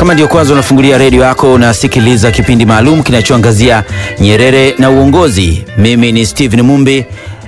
Kama ndio kwanza unafungulia redio yako, unasikiliza kipindi maalum kinachoangazia Nyerere na uongozi. Mimi ni Steven Mumbi,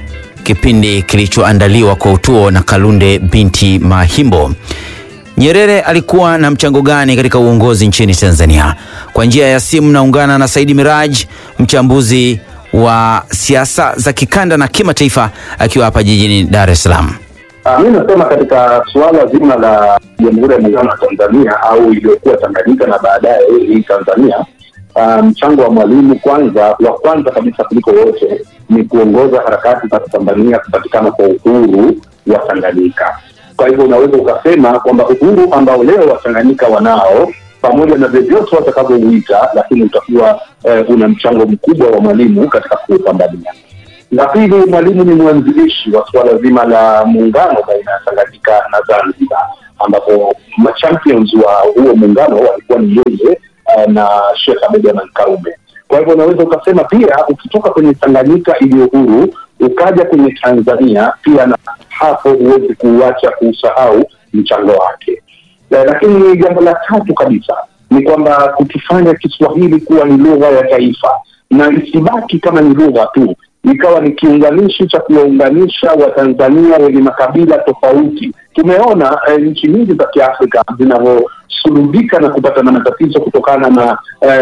kipindi kilichoandaliwa kwa utuo na Kalunde binti Mahimbo. Nyerere alikuwa na mchango gani katika uongozi nchini Tanzania? Kwa njia ya simu naungana na Said Miraj, mchambuzi wa siasa za kikanda na kimataifa, akiwa hapa jijini Dar es Salaam. Mimi nasema katika suala zima la Jamhuri ya Muungano wa Tanzania au iliyokuwa Tanganyika na baadaye hii Tanzania, mchango wa Mwalimu wa kwanza kabisa kuliko wote ni kuongoza harakati za kupambania kupatikana kwa uhuru wa Tanganyika. Kwa hivyo unaweza ukasema kwamba uhuru ambao leo Watanganyika wanao, pamoja na vyovyote watakavyouita, lakini utakuwa una mchango mkubwa wa Mwalimu katika kupambania. La pili, Mwalimu ni mwanzilishi wa suala zima la muungano baina ya Tanganyika na Zanzibar, ambapo machampions wa huo muungano walikuwa ni yeye na Sheikh Abeid Amani Karume. Kwa hivyo unaweza ukasema pia ukitoka kwenye Tanganyika iliyo huru ukaja kwenye Tanzania pia, na hapo huwezi kuacha kusahau mchango wake. Lakini jambo la tatu kabisa ni kwamba kukifanya Kiswahili kuwa ni lugha ya taifa na isibaki kama ni lugha tu, ikawa ni kiunganishi cha kuwaunganisha Watanzania wenye makabila tofauti. Tumeona nchi nyingi za Kiafrika zinavyosulubika na kupata na matatizo kutokana na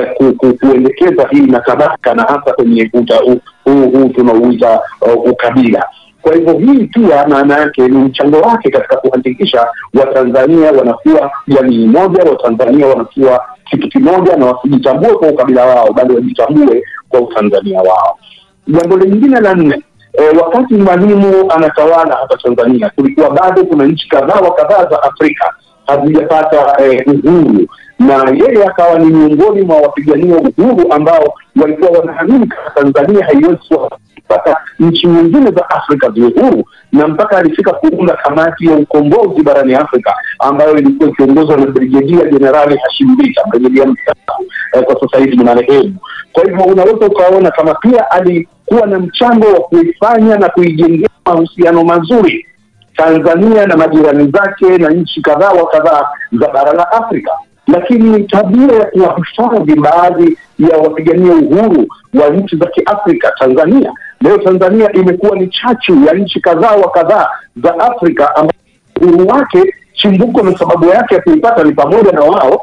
kuendekeza hii na tabaka, na hasa kwenye huu tunauita ukabila. Kwa hivyo hii pia maana yake ni mchango wake katika kuhakikisha Watanzania wanakuwa jamii moja, Watanzania wanakuwa kitu kimoja, na wasijitambue kwa ukabila wao bali wajitambue kwa Utanzania wao. Jambo lingine la nne, wakati Mwalimu anatawala hapa Tanzania, kulikuwa bado kuna nchi kadhaa za Afrika hazijapata uhuru, na yeye akawa ni miongoni mwa wapigania uhuru ambao walikuwa wanaamini Tanzania haiwezi kupata nchi nyingine za Afrika ziwe huru, na mpaka alifika kuunda kamati ya ukombozi barani Afrika ambayo ilikuwa ikiongozwa na Brigedia Jenerali Hashim Bita, Brigedia mstaafu, kwa sasa hivi ni marehemu. Kwa hivyo unaweza ukaona kama pia alikuwa na mchango wa kuifanya na kuijengea mahusiano mazuri Tanzania na majirani zake na nchi kadhaa za bara la Afrika. Lakini tabia ya kuwahifadhi baadhi ya wapigania uhuru wa nchi za Kiafrika, leo Tanzania imekuwa ni chachu ya nchi kadhaa za Afrika ambapo uhuru wake chimbuko na sababu yake ya kuipata ni pamoja na wao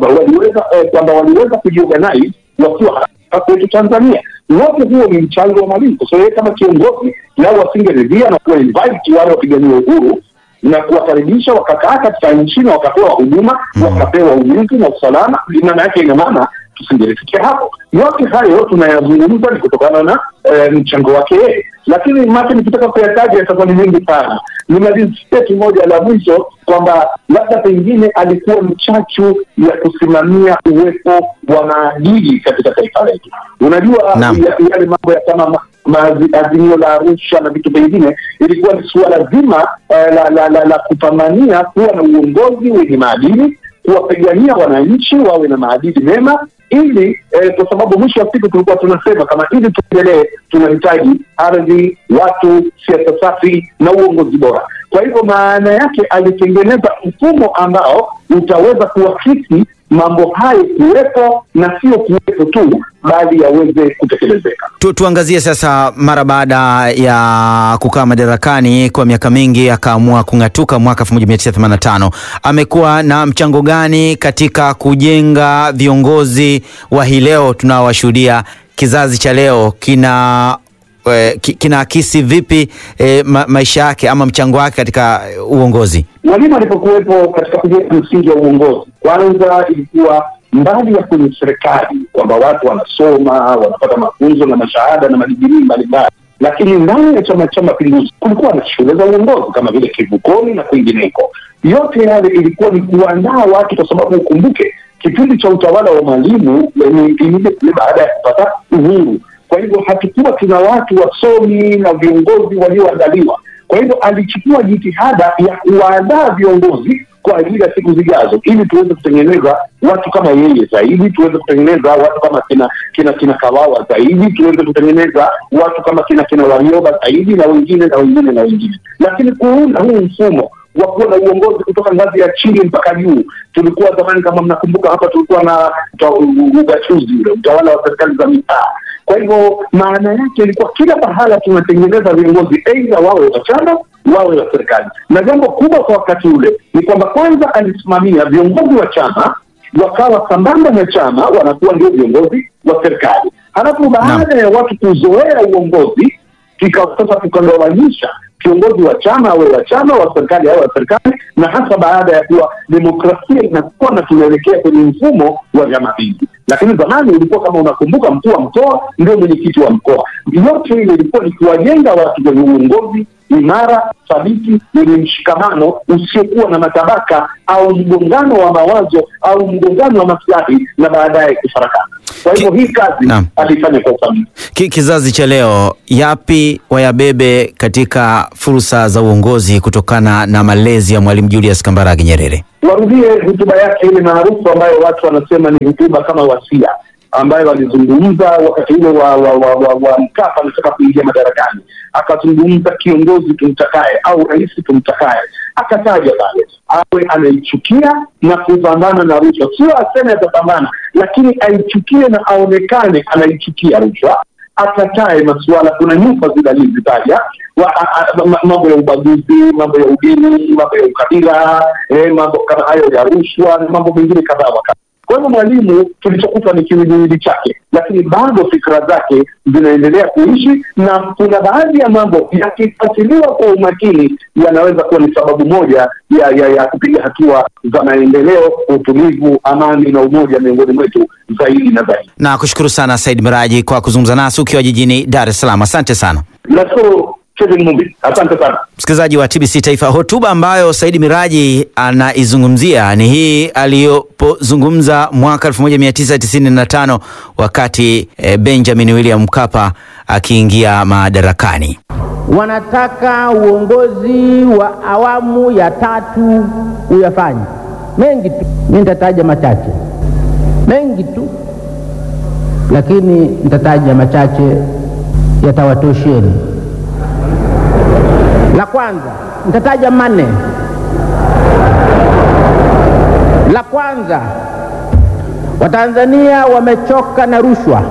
kwamba waliweza kujiorganize wakiwa hapa Tanzania. Wote huo ni mchango wa Mwalimu. Kwa sababu kama kiongozi nao wasingeridhia na kuinvite wale wapigania uhuru na kuwakaribisha wakakaa katika nchi na wakapewa huduma, wakapewa ulinzi na usalama, maana yake ina maana tusingefikia hapo. Yote hayo tunayazungumza ni kutokana na mchango wake. Lakini maki nikitaka kuyataja yatakuwa ni mengi sana. Nimalizie tu moja la mwisho kwamba labda pengine alikuwa mchachu ya kusimamia uwepo wa maadili katika taifa letu. Unajua yale mambo ya kama azimio la Arusha na vitu vingine, ilikuwa ni suala zima la kupambania kuwa na uongozi wenye maadili, kuwapigania wananchi wawe na maadili mema, ili kwa sababu mwisho wa siku tulikuwa tunasema kama ili tuendelee tunahitaji ardhi, watu, siasa safi na uongozi bora. Kwa hivyo maana yake alitengeneza mfumo ambao utaweza kuhakiki mambo hayo kuwepo na sio kuwepo tu, bali yaweze kutekelezeka. Tuangazie sasa, mara baada ya kukaa madarakani kwa miaka mingi akaamua kung'atuka mwaka 1985. Amekuwa na mchango gani katika kujenga viongozi wa hii leo tunaowashuhudia? Kizazi cha leo kinaakisi vipi maisha yake ama mchango wake katika uongozi? Mwalimu alipokuwepo katika kujenga msingi wa uongozi, kwanza ilikuwa mbali ya kwenye serikali kwamba watu wanasoma, wanapata mafunzo na mashahada na madigrii mbalimbali, lakini ndani ya Chama cha Mapinduzi kulikuwa na shule za uongozi kama vile Kivukoni na kwingineko. Yote yale ilikuwa ni kuandaa watu, kwa sababu ukumbuke kipindi cha utawala wa Mwalimu ni baada ya kupata uhuru. Kwa hivyo hatukuwa tuna watu wasomi na viongozi walioandaliwa. Kwa hivyo alichukua jitihada ya kuandaa viongozi kwa ajili ya siku zijazo, ili tuweze kutengeneza watu kama yeye zaidi, tuweze kutengeneza watu kama kina Kawawa zaidi, tuweze kutengeneza watu kama kina Warioba zaidi, na wengine. Lakini kuunda huu mfumo wa kuwa na uongozi kutoka ngazi ya chini mpaka juu. Tulikuwa zamani, kama mnakumbuka, hapa tulikuwa na ugatuzi ule, utawala wa serikali za mitaa. Kwa hivyo maana yake ilikuwa kila pahala tunatengeneza viongozi aidha wawe wa chama wawe wa serikali. Na jambo kubwa kwa wakati ule ni kwamba kwanza alisimamia viongozi wa chama wakawa sambamba na chama wanakuwa ndio viongozi wa serikali. Halafu baada ya watu kuzoea uongozi, sasa tukagawanyisha kiongozi wa chama awe wa chama, wa serikali awe wa serikali, na hasa baada ya kuwa demokrasia inakuwa na tunaelekea kwenye mfumo wa vyama vingi. Lakini zamani ilikuwa, kama unakumbuka, mkuu wa mkoa ndio mwenyekiti wa mkoa. Yote ile ilikuwa ni kuwajenga watu kwenye uongozi imara, thabiti, wenye mshikamano usiokuwa na matabaka au mgongano wa mawazo au mgongano wa maslahi na baadaye kufarakana. Kwa hivyo hii kazi alifanya kwa ufanisi. Kizazi cha leo yapi wayabebe katika fursa za uongozi kutokana na malezi ya Mwalimu Julius Kambarage Nyerere? Warudie hotuba yake ile maarufu ambayo watu wanasema ni hotuba kama wasia, ambayo alizungumza wakati ule wa Mkapa anataka kuingia madarakani. Akazungumza kiongozi tumtakaye au rais tumtakaye, akataja pale awe anaichukia na kupambana na rushwa. Sio aseme atapambana, lakini aichukie na aonekane anaichukia rushwa. Akatae masuala, kuna nyufa zilizitaja, mambo ya ubaguzi, mambo ya udini, mambo ya ukabila, mambo kama hayo ya rushwa na mambo mengine kadhaa wakati. Kwa hivyo Mwalimu tulichokuta ni kiwiliwili chake, lakini bado fikra zake zinaendelea kuishi, na kuna baadhi ya mambo yakifuatiliwa kwa umakini yanaweza kuwa ni sababu moja ya kupiga hatua za maendeleo, utulivu, amani na umoja miongoni mwetu zaidi na zaidi. Na kushukuru sana Said Miraji kwa kuzungumza nasi ukiwa jijini Dar es Salaam. Asante sana. Nashukuru Mumbi. Asante sana. Msikilizaji wa TBC Taifa, hotuba ambayo Said Miraji anaizungumzia ni hii aliyopozungumza mwaka 1995 wakati Benjamin William Mkapa akiingia madarakani. Wanataka uongozi wa awamu ya 3 uyafanye mengi tu. Mimi nitataja machache, mengi tu, lakini nitataja machache yatawatosheni. La kwanza nitataja manne. La kwanza, Watanzania wamechoka na rushwa.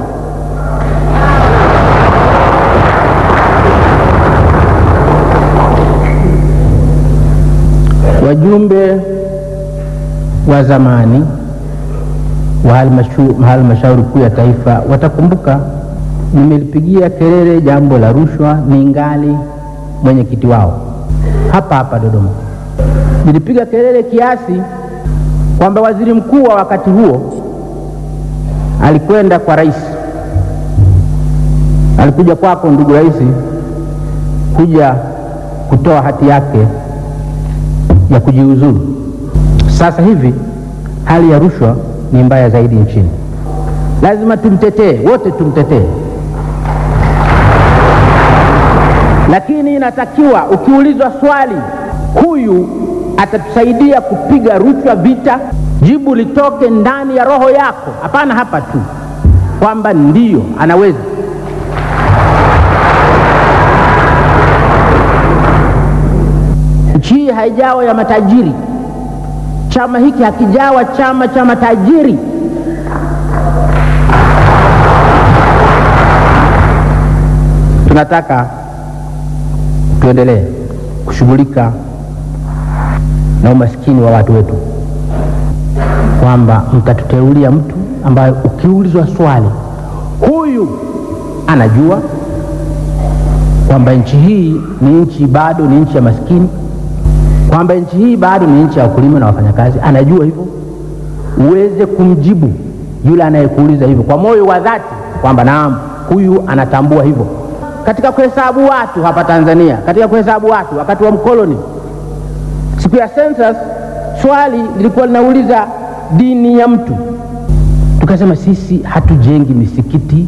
Wajumbe wa zamani wa halmashauri kuu ya taifa watakumbuka nimelipigia kelele jambo la rushwa ningali mwenyekiti wao hapa Dodoma. Nilipiga kelele kiasi kwamba waziri mkuu wa wakati huo alikwenda kwa rais, alikuja kwako ndugu rais, kuja kutoa hati yake ya kujiuzulu. Sasa hivi hali ya rushwa ni mbaya zaidi nchini. Lazima tumtetee, wote tumtetee. Lakini inatakiwa ukiulizwa swali, huyu atatusaidia kupiga rushwa vita, jibu litoke ndani ya roho yako. Hapana hapa tu kwamba ndiyo anaweza. Nchi hii haijawa ya matajiri. Chama hiki hakijawa chama cha matajiri. Tunataka tuendelee kushughulika na umaskini wa watu wetu, kwamba mtatuteulia mtu ambaye ukiulizwa swali, huyu anajua kwamba nchi hii ni nchi bado ni nchi ya maskini, kwamba nchi hii bado ni nchi ya wakulima na wafanyakazi. Anajua hivyo, uweze kumjibu yule anayekuuliza hivyo kwa moyo wa dhati kwamba naam, huyu anatambua hivyo. Katika kuhesabu watu hapa Tanzania, katika kuhesabu watu wakati wa mkoloni, siku ya census, swali lilikuwa linauliza dini ya mtu. Tukasema sisi hatujengi misikiti,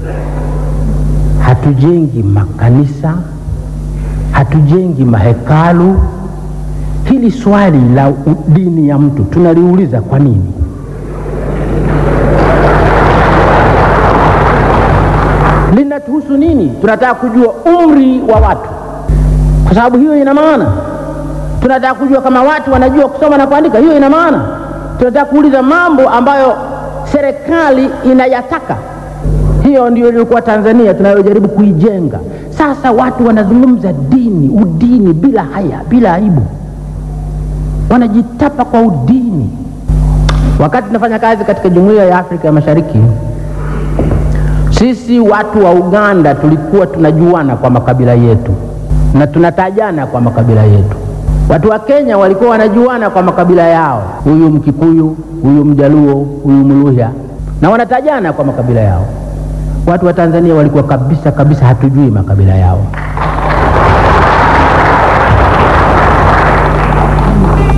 hatujengi makanisa, hatujengi mahekalu. Hili swali la dini ya mtu tunaliuliza kwa nini? Linatuhusu nini? Tunataka kujua umri wa watu, kwa sababu hiyo ina maana. Tunataka kujua kama watu wanajua kusoma na kuandika, hiyo ina maana. Tunataka kuuliza mambo ambayo serikali inayataka. Hiyo ndio ilikuwa Tanzania tunayojaribu kuijenga. Sasa watu wanazungumza dini, udini bila haya, bila aibu. Wanajitapa kwa udini. Wakati tunafanya kazi katika Jumuiya ya Afrika ya Mashariki, sisi watu wa Uganda tulikuwa tunajuana kwa makabila yetu na tunatajana kwa makabila yetu. Watu wa Kenya walikuwa wanajuana kwa makabila yao, huyu Mkikuyu, huyu Mjaluo, huyu Mluhya, na wanatajana kwa makabila yao. Watu wa Tanzania walikuwa kabisa hatujui makabila yao.